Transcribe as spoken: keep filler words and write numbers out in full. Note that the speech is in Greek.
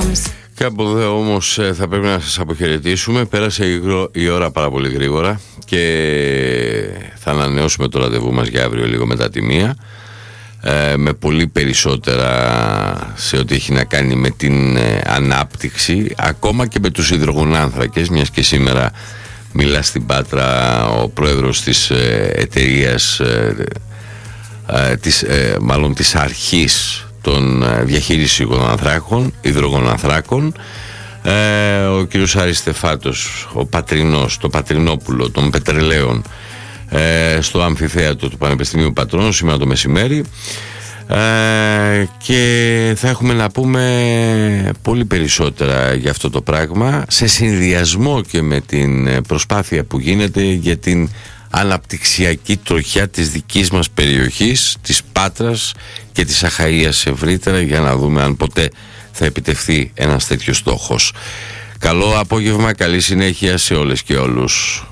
Drums. Κάπου εδώ όμως θα πρέπει να σας αποχαιρετήσουμε. Πέρασε η ώρα πάρα πολύ γρήγορα και θα ανανεώσουμε το ραντεβού μας για αύριο λίγο μετά τη μία, ε, με πολύ περισσότερα σε ό,τι έχει να κάνει με την ε, ανάπτυξη, ακόμα και με τους υδρογονάνθρακες, μιας και σήμερα μιλά στην Πάτρα ο πρόεδρος της ε, εταιρείας ε, ε, της, ε, μάλλον της αρχής των διαχείρισης υδρογονανθράκων, υδρογονανθράκων, ε, ο κύριος Άρης Στεφάτος, ο πατρινός, το πατρινόπουλο των πετρελαίων, ε, στο αμφιθέατρο του Πανεπιστημίου Πατρών σήμερα το μεσημέρι, ε, και θα έχουμε να πούμε πολύ περισσότερα για αυτό το πράγμα, σε συνδυασμό και με την προσπάθεια που γίνεται για την αναπτυξιακή τροχιά της δικής μας περιοχής, της Πάτρας και της Αχαΐας ευρύτερα, για να δούμε αν ποτέ θα επιτευχθεί ένας τέτοιος στόχος. Καλό απόγευμα, καλή συνέχεια σε όλες και όλους.